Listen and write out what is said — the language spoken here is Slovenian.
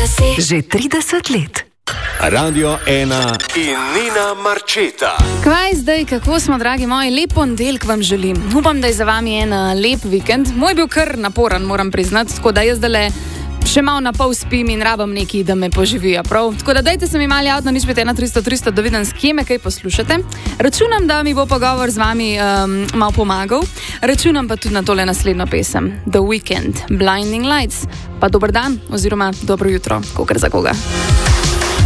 Že 30 let. Radio 1 in Nina Marčeta. Kaj zdaj, kako smo, dragi moji, lep ponedeljek vam želim. Upam, da je za vami en lep vikend. Moj je bil kar naporen, moram priznati, tako da jaz zdaj še malo na pol spim in rabam neki, da me poživijo, prav? Tako da dajte se mi mali avto, nič 51300, da vidim, s kje me kaj poslušate. Računam, da mi bo pogovor z vami malo pomagal. Računam pa tudi na tole naslednjo pesem. The Weeknd, Blinding Lights. Pa dober dan oziroma dobro jutro, kakor za koga.